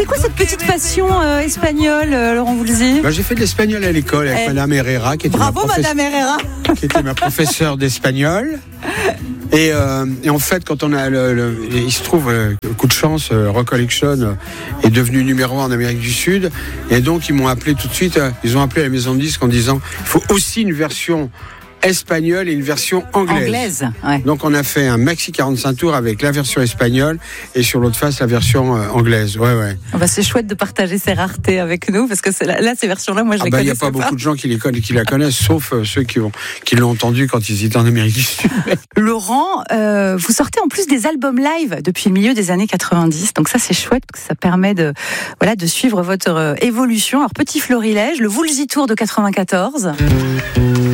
c'est quoi cette petite passion espagnole, Laurent Voulzy ? J'ai fait de l'espagnol à l'école avec Madame Herrera, qui était Madame Herrera, qui était ma professeure d'espagnol. Et en fait, quand on a il se trouve, coup de chance, Recollection est devenu numéro 1 en Amérique du Sud. Et donc, ils m'ont appelé tout de suite. Ils ont appelé la maison de disques en disant il faut aussi une version espagnole et une version anglaise. Ouais. Donc on a fait un maxi 45 tours avec la version espagnole et sur l'autre face la version anglaise. Ouais. C'est chouette de partager ces raretés avec nous parce que ces versions-là, moi je les connais pas. Il n'y a pas beaucoup de gens qui la connaissent, sauf ceux qui l'ont entendu quand ils étaient en Amérique du Sud. Laurent, vous sortez en plus des albums live depuis le milieu des années 90, donc ça c'est chouette parce que ça permet de suivre votre évolution. Alors petit florilège, le Voulzy Tour de 94.